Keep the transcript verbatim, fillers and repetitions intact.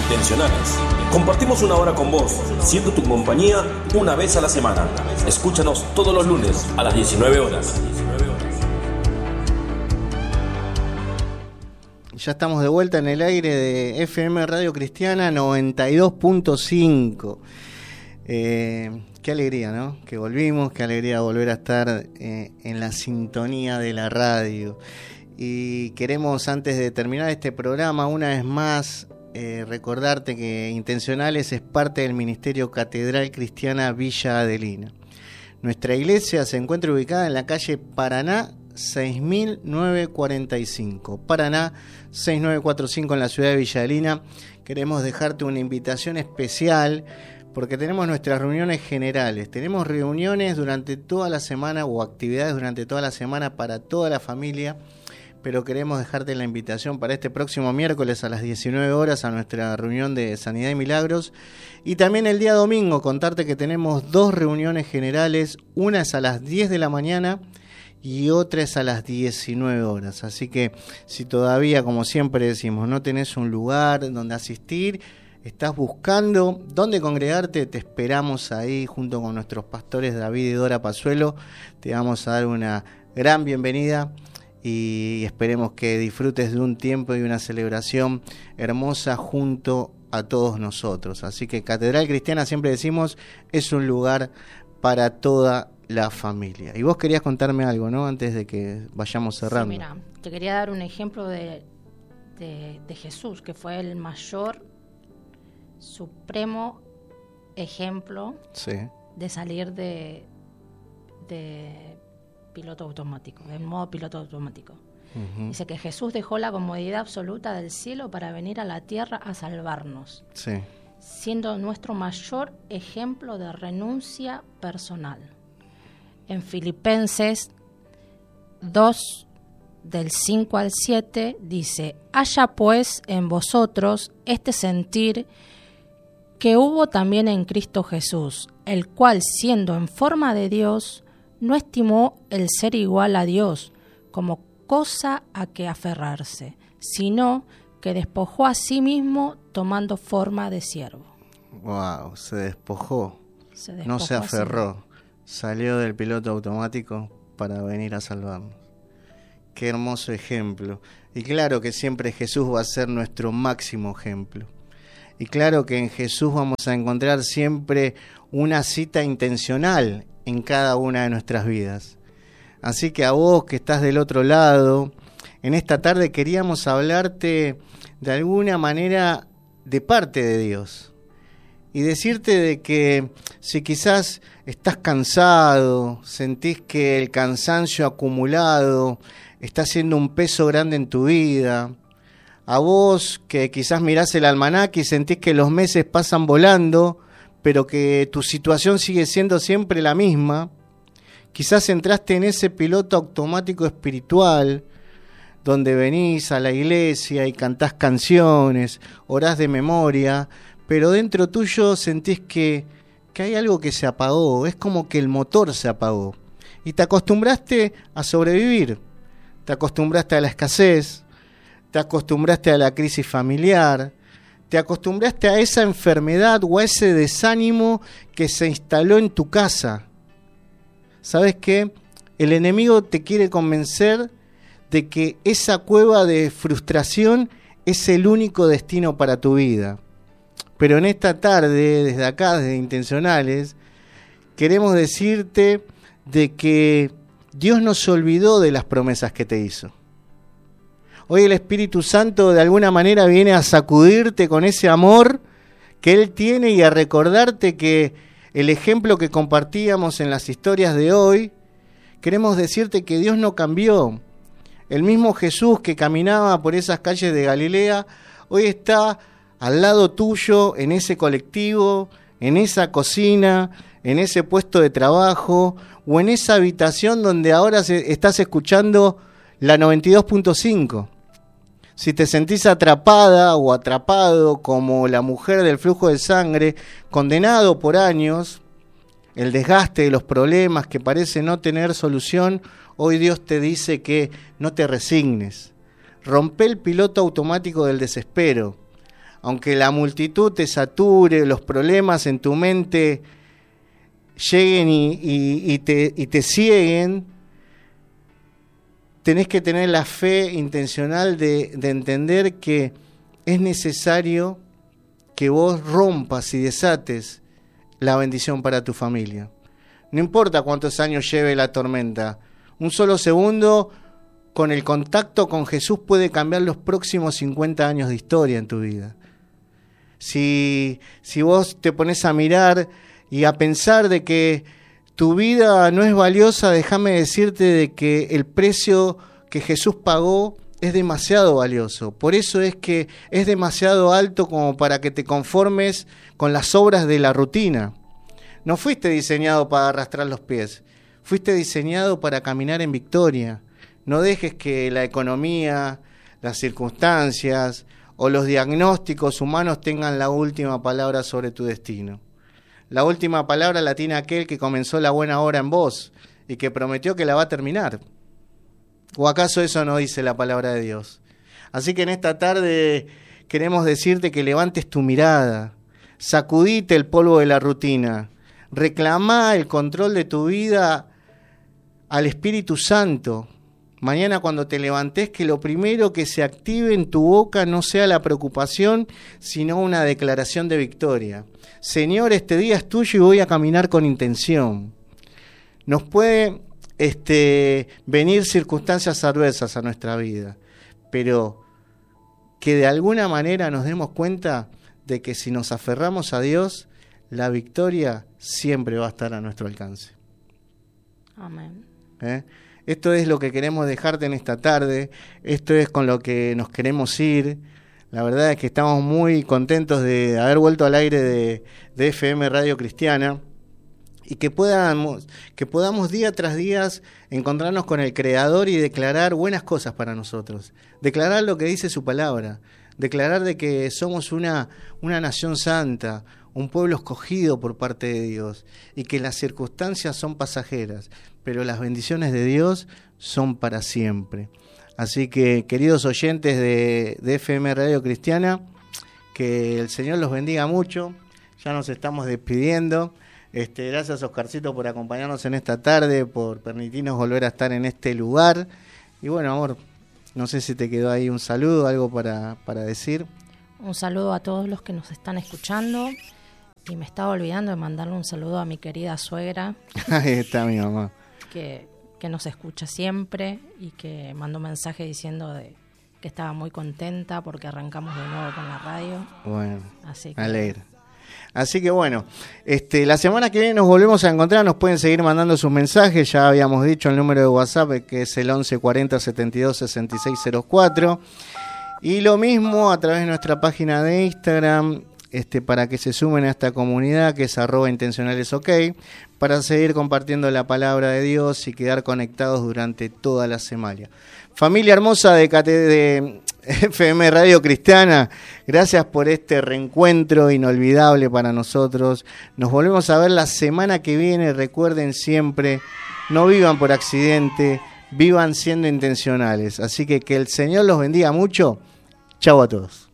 Intencionales. Compartimos una hora con vos, siendo tu compañía una vez a la semana. Escúchanos todos los lunes a las diecinueve horas. Ya estamos de vuelta en el aire de F M Radio Cristiana noventa y dos punto cinco. Eh, qué alegría, ¿no? Que volvimos, qué alegría volver a estar eh, en la sintonía de la radio. Y queremos, antes de terminar este programa, una vez más, eh, recordarte que Intencionales es parte del Ministerio Catedral Cristiana Villa Adelina. Nuestra iglesia se encuentra ubicada en la calle Paraná seis mil novecientos cuarenta y cinco. Paraná seis mil novecientos cuarenta y cinco en la ciudad de Villa Adelina. Queremos dejarte una invitación especial porque tenemos nuestras reuniones generales. Tenemos reuniones durante toda la semana o actividades durante toda la semana para toda la familia. Pero queremos dejarte la invitación para este próximo miércoles a las diecinueve horas a nuestra reunión de Sanidad y Milagros. Y también el día domingo contarte que tenemos dos reuniones generales. Una es a las diez de la mañana y otra es a las diecinueve horas. Así que si todavía, como siempre decimos, no tenés un lugar donde asistir, estás buscando dónde congregarte, te esperamos ahí junto con nuestros pastores David y Dora Pazuelo. Te vamos a dar una gran bienvenida. Y esperemos que disfrutes de un tiempo y una celebración hermosa junto a todos nosotros. Así que Catedral Cristiana, siempre decimos, es un lugar para toda la familia. Y vos querías contarme algo, ¿no? Antes de que vayamos cerrando. Sí, mira, te quería dar un ejemplo de, de, de Jesús, que fue el mayor, supremo ejemplo sí. de salir de... de piloto automático, en modo piloto automático. Uh-huh. Dice que Jesús dejó la comodidad absoluta del cielo para venir a la tierra a salvarnos, sí. siendo nuestro mayor ejemplo de renuncia personal. En Filipenses dos, del cinco al siete, dice: haya pues en vosotros este sentir que hubo también en Cristo Jesús, el cual, siendo en forma de Dios, no estimó el ser igual a Dios como cosa a que aferrarse, sino que despojó a sí mismo tomando forma de siervo. Wow, se despojó, se despojó no se aferró, sí. Salió del piloto automático para venir a salvarnos. Qué hermoso ejemplo. Y claro que siempre Jesús va a ser nuestro máximo ejemplo. Y claro que en Jesús vamos a encontrar siempre una cita intencional en cada una de nuestras vidas. Así que a vos que estás del otro lado, en esta tarde queríamos hablarte de alguna manera de parte de Dios y decirte de que si quizás estás cansado, sentís que el cansancio acumulado está siendo un peso grande en tu vida, a vos que quizás mirás el almanaque y sentís que los meses pasan volando, pero que tu situación sigue siendo siempre la misma, quizás entraste en ese piloto automático espiritual, donde venís a la iglesia y cantás canciones, orás de memoria, pero dentro tuyo sentís que, que hay algo que se apagó, es como que el motor se apagó. Y te acostumbraste a sobrevivir, te acostumbraste a la escasez, te acostumbraste a la crisis familiar, te acostumbraste a esa enfermedad o a ese desánimo que se instaló en tu casa. ¿Sabes qué? El enemigo te quiere convencer de que esa cueva de frustración es el único destino para tu vida. Pero en esta tarde, desde acá, desde Intencionales, queremos decirte de que Dios no se olvidó de las promesas que te hizo. Hoy el Espíritu Santo de alguna manera viene a sacudirte con ese amor que Él tiene y a recordarte que el ejemplo que compartíamos en las historias de hoy, queremos decirte que Dios no cambió. El mismo Jesús que caminaba por esas calles de Galilea, hoy está al lado tuyo, en ese colectivo, en esa cocina, en ese puesto de trabajo o en esa habitación donde ahora estás escuchando la noventa y dos punto cinco. Si te sentís atrapada o atrapado como la mujer del flujo de sangre, condenado por años, el desgaste de los problemas que parece no tener solución, hoy Dios te dice que no te resignes. Rompe el piloto automático del desespero. aunque la multitud te sature, los problemas en tu mente lleguen y, y, y, te, y te cieguen, tenés que tener la fe intencional de, de entender que es necesario que vos rompas y desates la bendición para tu familia. No importa cuántos años lleve la tormenta, un solo segundo con el contacto con Jesús puede cambiar los próximos cincuenta años de historia en tu vida. Si, si vos te pones a mirar y a pensar de que tu vida no es valiosa, déjame decirte de que el precio que Jesús pagó es demasiado valioso. Por eso es que es demasiado alto como para que te conformes con las obras de la rutina. No fuiste diseñado para arrastrar los pies, fuiste diseñado para caminar en victoria. No dejes que la economía, las circunstancias o los diagnósticos humanos tengan la última palabra sobre tu destino. La última palabra la tiene aquel que comenzó la buena obra en vos y que prometió que la va a terminar. ¿O acaso eso no dice la palabra de Dios? Así que en esta tarde queremos decirte que levantes tu mirada, sacudite el polvo de la rutina, reclamá el control de tu vida al Espíritu Santo. Mañana cuando te levantes, que lo primero que se active en tu boca no sea la preocupación, sino una declaración de victoria. Señor, este día es tuyo y voy a caminar con intención. Nos puede este, venir circunstancias adversas a nuestra vida, pero que de alguna manera nos demos cuenta de que si nos aferramos a Dios, la victoria siempre va a estar a nuestro alcance. Amén. ¿Eh? Esto es lo que queremos dejarte en esta tarde, esto es con lo que nos queremos ir. La verdad es que estamos muy contentos de haber vuelto al aire de, de F M Radio Cristiana y que podamos, que podamos día tras día encontrarnos con el Creador y declarar buenas cosas para nosotros, declarar lo que dice su palabra, declarar de que somos una, una nación santa, un pueblo escogido por parte de Dios y que las circunstancias son pasajeras, pero las bendiciones de Dios son para siempre. Así que, queridos oyentes de, de F M Radio Cristiana, que el Señor los bendiga mucho. Ya nos estamos despidiendo. Este, gracias, Oscarcito, por acompañarnos en esta tarde, por permitirnos volver a estar en este lugar. Y bueno, amor, no sé si te quedó ahí un saludo, algo para, para decir. Un saludo a todos los que nos están escuchando. Y me estaba olvidando de mandarle un saludo a mi querida suegra. Ahí está mi mamá. Que, que nos escucha siempre y que mandó un mensaje diciendo de que estaba muy contenta porque arrancamos de nuevo con la radio. Bueno, Así que, me alegra. Así que bueno, este, la semana que viene nos volvemos a encontrar, nos pueden seguir mandando sus mensajes, ya habíamos dicho el número de WhatsApp que es el once cuarenta setenta y dos sesenta y seis cero cuatro y lo mismo a través de nuestra página de Instagram, este, para que se sumen a esta comunidad que es arroba intencionales ok, para seguir compartiendo la palabra de Dios y quedar conectados durante toda la semana. Familia hermosa de, de F M Radio Cristiana, gracias por este reencuentro inolvidable para nosotros. Nos volvemos a ver la semana que viene. Recuerden siempre, no vivan por accidente, vivan siendo intencionales. Así que que el Señor los bendiga mucho. Chau a todos.